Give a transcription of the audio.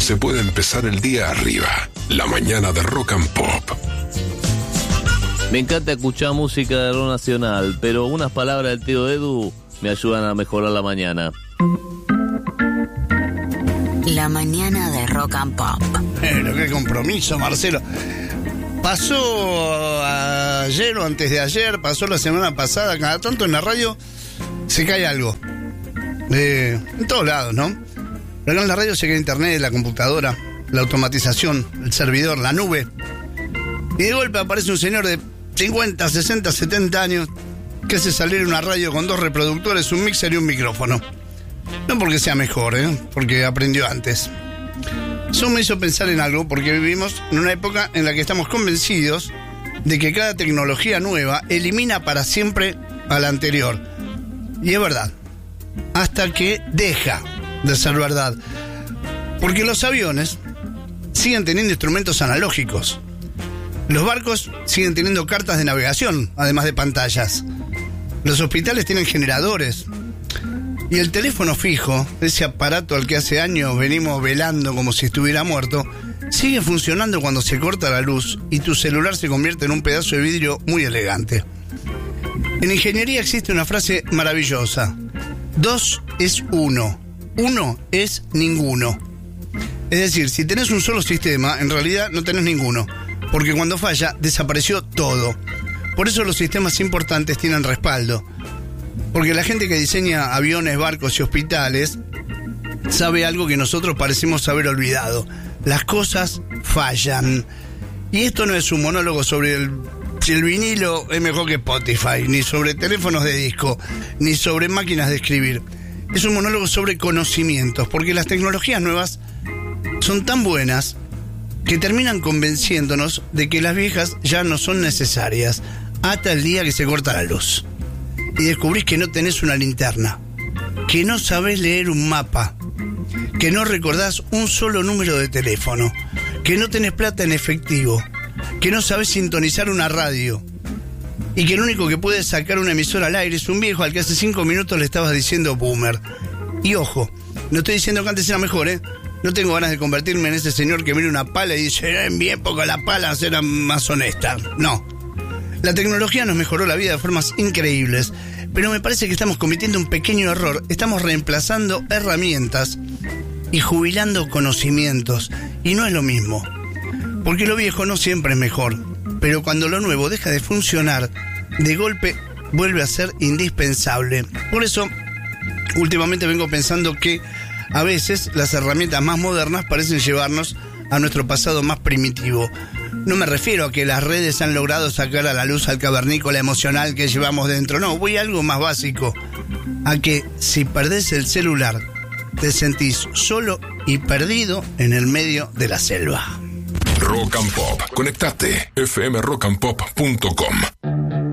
se puede empezar el día arriba. La mañana de Rock and Pop. Me encanta escuchar música de rock nacional, pero unas palabras del tío Edu me ayudan a mejorar la mañana. La mañana de Rock and Pop. Pero qué compromiso, Marcelo. Pasó ayer o antes de ayer, pasó la semana pasada, cada tanto en la radio se cae algo. En todos lados, ¿no? Pero acá en la radio se cae internet, la computadora, la automatización, el servidor, la nube. Y de golpe aparece un señor de 50, 60, 70 años que hace salir una radio con 2 reproductores, un mixer y un micrófono. No porque sea mejor, porque aprendió antes. Eso me hizo pensar en algo, porque vivimos en una época en la que estamos convencidos de que cada tecnología nueva elimina para siempre a la anterior. Y es verdad, hasta que deja de ser verdad. Porque los aviones siguen teniendo instrumentos analógicos. Los barcos siguen teniendo cartas de navegación, además de pantallas. Los hospitales tienen generadores. Y el teléfono fijo, ese aparato al que hace años venimos velando como si estuviera muerto, sigue funcionando cuando se corta la luz y tu celular se convierte en un pedazo de vidrio muy elegante. En ingeniería existe una frase maravillosa: 2 es 1, 1 es ninguno. Es decir, si tenés un solo sistema, en realidad no tenés ninguno, porque cuando falla, desapareció todo. Por eso los sistemas importantes tienen respaldo. Porque la gente que diseña aviones, barcos y hospitales sabe algo que nosotros parecemos haber olvidado: las cosas fallan. Y esto no es un monólogo sobre si el vinilo es mejor que Spotify, ni sobre teléfonos de disco, ni sobre máquinas de escribir. Es un monólogo sobre conocimientos, porque las tecnologías nuevas son tan buenas que terminan convenciéndonos de que las viejas ya no son necesarias, hasta el día que se corta la luz y descubrís que no tenés una linterna, que no sabés leer un mapa, que no recordás un solo número de teléfono, que no tenés plata en efectivo, que no sabés sintonizar una radio y que el único que puede sacar una emisora al aire es un viejo al que hace 5 minutos le estabas diciendo boomer. Y ojo, no estoy diciendo que antes era mejor, No tengo ganas de convertirme en ese señor que mira una pala y dice: en mi época la pala era más honesta. No. La tecnología nos mejoró la vida de formas increíbles, pero me parece que estamos cometiendo un pequeño error. Estamos reemplazando herramientas y jubilando conocimientos, y no es lo mismo. Porque lo viejo no siempre es mejor, pero cuando lo nuevo deja de funcionar, de golpe vuelve a ser indispensable. Por eso, últimamente vengo pensando que a veces las herramientas más modernas parecen llevarnos a nuestro pasado más primitivo. No me refiero a que las redes han logrado sacar a la luz al cavernícola emocional que llevamos dentro. No, voy a algo más básico. A que si perdés el celular, te sentís solo y perdido en el medio de la selva. Rock and Pop. Conectate. fmrockandpop.com